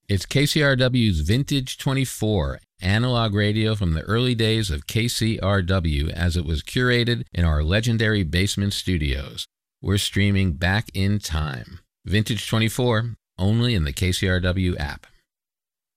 It's KCRW's Vintage 24, analog radio from the early days of KCRW as it was curated in our legendary basement studios. We're streaming back in time. Vintage 24, only in the KCRW app.